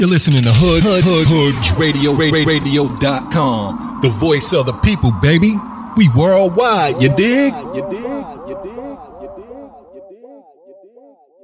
You're listening to Hoods Radio.com. The voice of the people, baby. We worldwide, you dig?